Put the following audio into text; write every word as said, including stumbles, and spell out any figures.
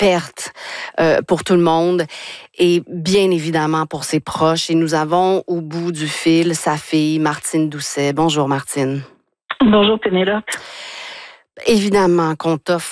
perte euh, pour tout le monde et bien évidemment pour ses proches. Et nous avons au bout du fil sa fille, Martine Doucet. Bonjour, Martine. Bonjour, Pénélope. Évidemment qu'on t'offre